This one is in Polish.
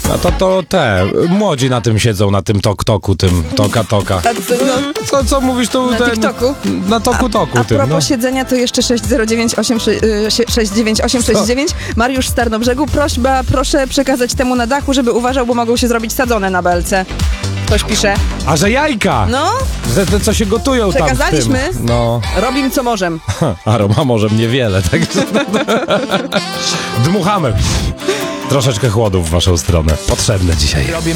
No to te, młodzi na tym siedzą, na tym toku, tym toka. Co mówisz tu? Na TikToku? Na toku A tym, propos no. siedzenia, to jeszcze 609-69869. Mariusz z Tarnobrzegu. Prośba, proszę przekazać temu na dachu, żeby uważał, bo mogą się zrobić sadzone na belce. Ktoś pisze. A że jajka! No, Że te, co się gotują tam w przekazaliśmy. tym. No. Robim co możem. Aroma może niewiele, także... Dmuchamy. Troszeczkę chłodu w waszą stronę. Potrzebne dzisiaj.